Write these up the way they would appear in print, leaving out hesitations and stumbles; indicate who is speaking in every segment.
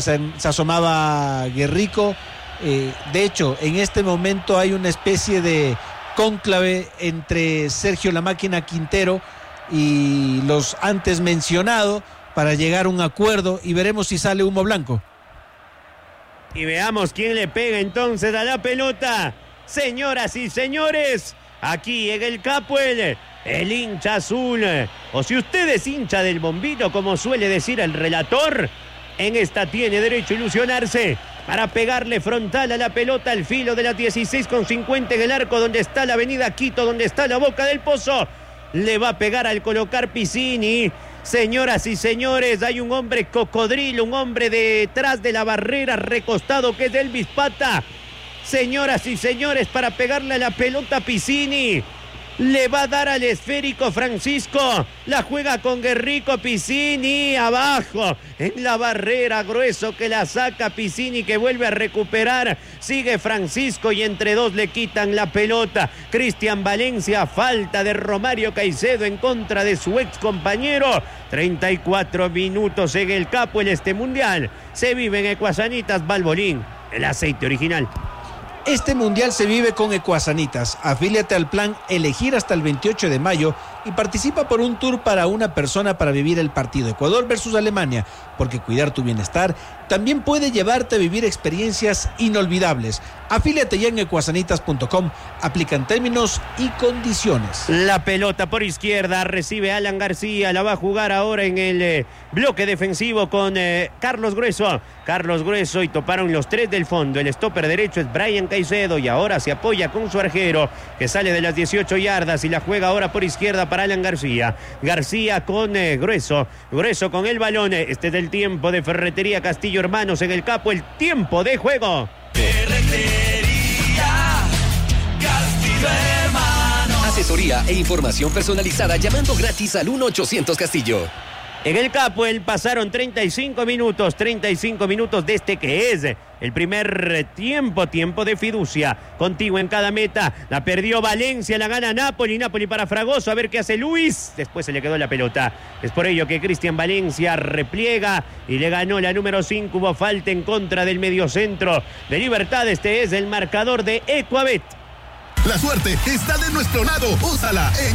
Speaker 1: se asomaba Guerrico. De hecho, en este momento hay una especie de cónclave entre Sergio La Máquina Quintero y los antes mencionados para llegar a un acuerdo, y veremos si sale humo blanco.
Speaker 2: Y veamos quién le pega entonces a la pelota. Señoras y señores, aquí en el Capuel, el hincha azul, o si usted es hincha del bombino, como suele decir el relator, en esta tiene derecho a ilusionarse para pegarle frontal a la pelota al filo de las 16:50 en el arco donde está la avenida Quito, donde está la Boca del Pozo. Le va a pegar al colocar Piccini. Señoras y señores, hay un hombre cocodrilo, un hombre detrás de la barrera recostado que es Elvis Pata. Señoras y señores, para pegarle a la pelota Piccini. Le va a dar al esférico Francisco. La juega con Guerrico. Piccini abajo en la barrera. Grueso que la saca Piccini, que vuelve a recuperar. Sigue Francisco y entre dos le quitan la pelota. Cristian Valencia. Falta de Romario Caicedo en contra de su ex compañero. 34 minutos en el Capuel. Este mundial se vive en Ecuasanitas Balbolín, el aceite original.
Speaker 1: Este mundial se vive con Ecuasanitas. Afíliate al plan Elegir hasta el 28 de mayo y participa por un tour para una persona para vivir el partido Ecuador versus Alemania, porque cuidar tu bienestar también puede llevarte a vivir experiencias inolvidables. Afíliate ya en ecuasanitas.com. Aplican términos y condiciones.
Speaker 2: La pelota por izquierda recibe Alan García. La va a jugar ahora en el bloque defensivo con Carlos Grueso. Carlos Grueso, y toparon los tres del fondo. El stopper derecho es Brian Caicedo y ahora se apoya con su arquero, que sale de las 18 yardas y la juega ahora por izquierda para Alan García. García con Grueso. Grueso con el balón. Este es el tiempo de Ferretería Castillo Hermanos en el Capo. El tiempo de juego.
Speaker 3: Ferretería Castillo Hermanos.
Speaker 4: Asesoría e información personalizada llamando gratis al 1-800 Castillo.
Speaker 2: En el Capuel pasaron 35 minutos de este que es el primer tiempo de fiducia. Contigo en cada meta. La perdió Valencia, la gana Napoli para Fragoso. A ver qué hace Luis. Después se le quedó la pelota. Es por ello que Cristian Valencia repliega y le ganó la número 5. Hubo falta en contra del mediocentro de Libertad. Este es el marcador de Ecuabet.
Speaker 5: La suerte está de nuestro lado. Úsala en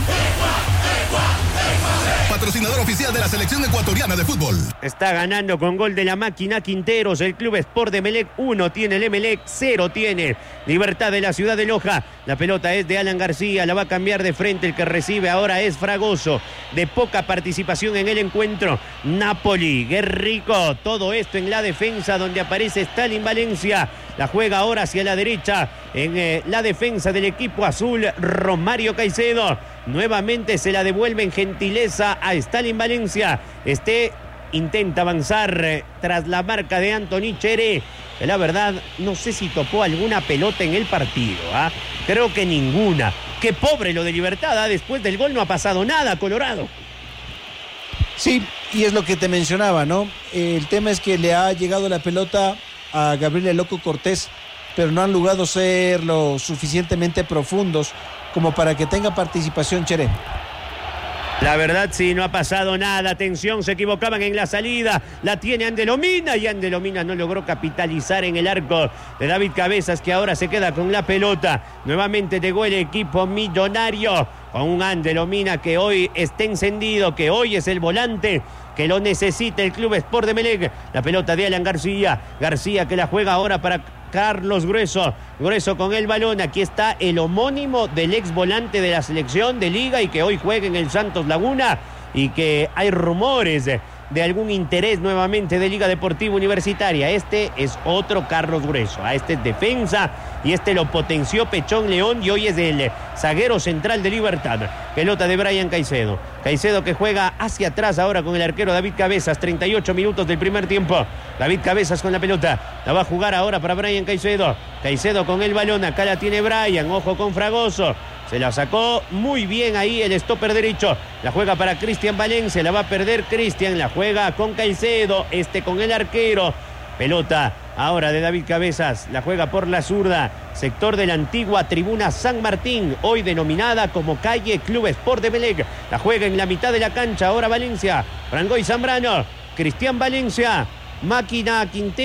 Speaker 5: patrocinador oficial de la selección ecuatoriana de fútbol.
Speaker 2: Está ganando con gol de La Máquina Quinteros. El Club Sport de Emelec 1 tiene el Emelec, 0 tiene Libertad de la ciudad de Loja. La pelota es de Alan García, la va a cambiar de frente. El que recibe ahora es Fragoso. De poca participación en el encuentro. Napoli, Guerrico, todo esto en la defensa donde aparece Stalin Valencia. La juega ahora hacia la derecha en la defensa del equipo azul, Romario Caicedo. Nuevamente se la devuelve en gentileza a Stalin Valencia. Intenta avanzar tras la marca de Anthony Cheré. La verdad, no sé si topó alguna pelota en el partido. Creo que ninguna. Qué pobre lo de Libertad. Después del gol no ha pasado nada, Colorado.
Speaker 1: Sí, y es lo que te mencionaba, ¿no? El tema es que le ha llegado la pelota a Gabriel El Loco Cortés, pero no han logrado ser lo suficientemente profundos como para que tenga participación Cheré.
Speaker 2: La verdad, sí, no ha pasado nada. Atención, se equivocaban en la salida. La tiene Andelomina y Andelomina no logró capitalizar en el arco de David Cabezas, que ahora se queda con la pelota. Nuevamente llegó el equipo millonario con un Andelomina que hoy está encendido, que hoy es el volante que lo necesita el Club Sport de Emelec. La pelota de Alan García. García que la juega ahora para Carlos Grueso. Grueso con el balón. Aquí está el homónimo del ex volante de la selección de Liga y que hoy juega en el Santos Laguna y que hay rumores de algún interés nuevamente de Liga Deportiva Universitaria. Este es otro Carlos Grueso. Este es defensa y este lo potenció Pechón León y hoy es el zaguero central de Libertad. Pelota de Brian Caicedo. Caicedo que juega hacia atrás ahora con el arquero David Cabezas. 38 minutos del primer tiempo. David Cabezas con la pelota. La va a jugar ahora para Brian Caicedo. Caicedo con el balón. Acá la tiene Brian. Ojo con Fragoso. Se la sacó muy bien ahí el stopper derecho. La juega para Cristian Valencia. La va a perder Cristian. La juega con Caicedo. Con el arquero. Pelota ahora de David Cabezas. La juega por la zurda. Sector de la antigua tribuna San Martín. Hoy denominada como calle Club Sport de Emelec. La juega en la mitad de la cancha. Ahora Valencia. Frangoy Zambrano. Cristian Valencia. Máquina Quintero.